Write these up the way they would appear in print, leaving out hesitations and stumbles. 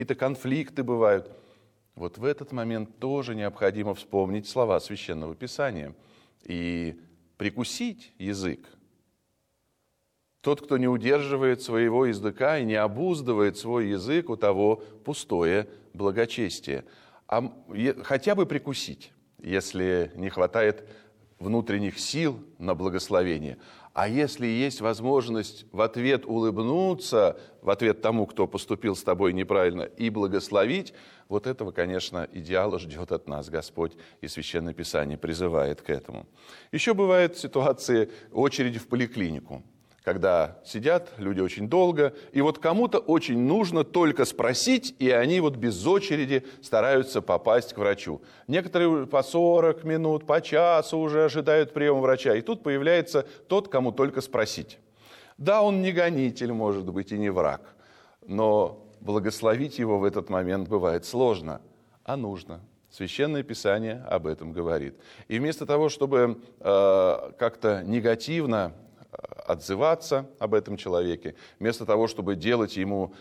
какие-то конфликты бывают. Вот в этот момент тоже необходимо вспомнить слова Священного Писания и прикусить язык. Тот, кто не удерживает своего языка и не обуздывает свой язык, у того пустое благочестие. Хотя бы прикусить, если не хватает внутренних сил на благословение. А если есть возможность в ответ улыбнуться, в ответ тому, кто поступил с тобой неправильно, и благословить, вот этого, конечно, идеала ждет от нас Господь, и Священное Писание призывает к этому. Еще бывают ситуации очереди в поликлинику, когда сидят люди очень долго, и вот кому-то очень нужно только спросить, и они вот без очереди стараются попасть к врачу. Некоторые по 40 минут, по часу уже ожидают приема врача, и тут появляется тот, кому только спросить. Да, он не гонитель, может быть, и не враг, но благословить его в этот момент бывает сложно, а нужно. Священное Писание об этом говорит. И вместо того, чтобы как-то негативно отзываться об этом человеке, вместо того, чтобы делать ему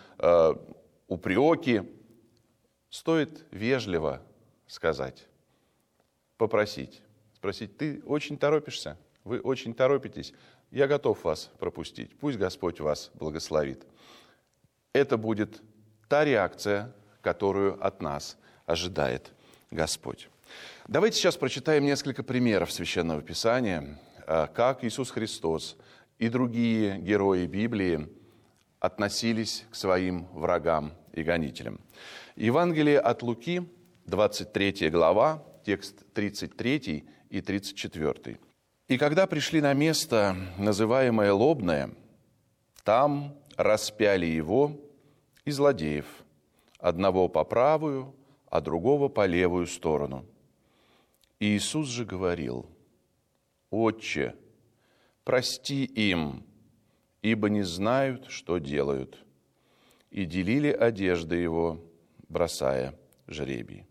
упреки, стоит вежливо сказать, попросить, спросить: ты очень торопишься, вы очень торопитесь, я готов вас пропустить, пусть Господь вас благословит. Это будет та реакция, которую от нас ожидает Господь. Давайте сейчас прочитаем несколько примеров Священного Писания, как Иисус Христос и другие герои Библии относились к своим врагам и гонителям. Евангелие от Луки, 23 глава, текст 33 и 34. «И когда пришли на место, называемое Лобное, там распяли его и злодеев, одного по правую, а другого по левую сторону. И Иисус же говорил: Отче, прости им, ибо не знают, что делают. И делили одежды его, бросая жребий».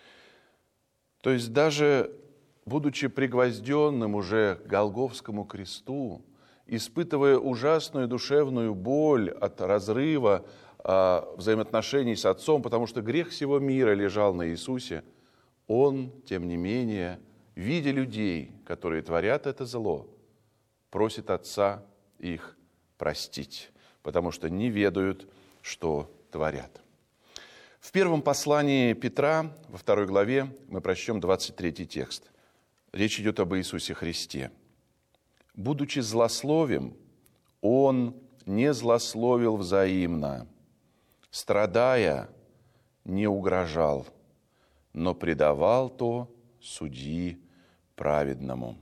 То есть даже будучи пригвозденным уже к Голгофскому кресту, испытывая ужасную душевную боль от разрыва взаимоотношений с Отцом, потому что грех всего мира лежал на Иисусе, Он, тем не менее, видя людей, которые творят это зло, просит Отца их простить, потому что не ведают, что творят. В первом послании Петра, во 2 главе, мы прочтем 23 текст. Речь идет об Иисусе Христе. «Будучи злословим, Он не злословил взаимно, страдая, не угрожал, но предавал то судьи праведному».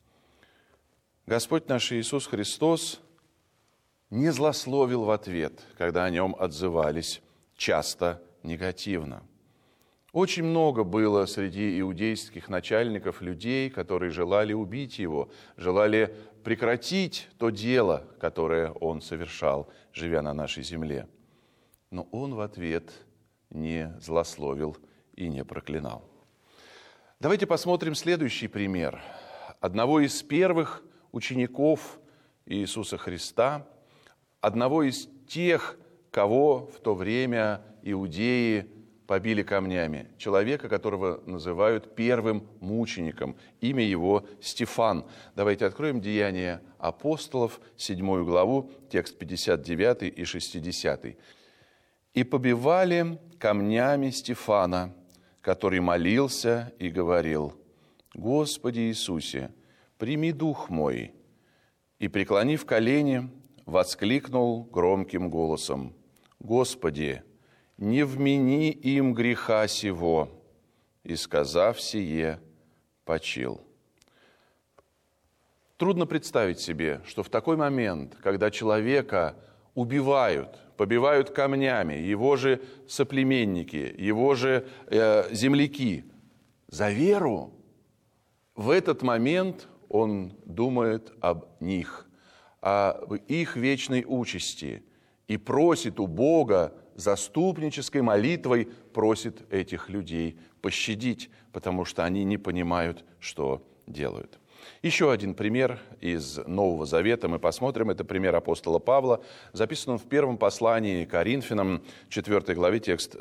Господь наш Иисус Христос не злословил в ответ, когда о Нем отзывались часто негативно. Очень много было среди иудейских начальников людей, которые желали убить Его, желали прекратить то дело, которое Он совершал, живя на нашей земле. Но Он в ответ не злословил и не проклинал. Давайте посмотрим следующий пример одного из первых учеников Иисуса Христа, одного из тех, кого в то время иудеи побили камнями, человека, которого называют первым мучеником. Имя его Стефан. Давайте откроем Деяния апостолов, 7 главу, текст 59 и 60. «И побивали камнями Стефана, который молился и говорил: Господи Иисусе, прими дух мой. И, преклонив колени, воскликнул громким голосом: Господи, не вмени им греха сего. И, сказав сие, почил». Трудно представить себе, что в такой момент, когда человека убивают, побивают камнями, его же соплеменники, его же земляки, за веру, в этот момент он думает об них, об их вечной участи и просит у Бога, заступнической молитвой просит этих людей пощадить, потому что они не понимают, что делают. Еще один пример из Нового Завета мы посмотрим. Это пример апостола Павла. Записан он в первом послании к Коринфянам, 4 главе, текст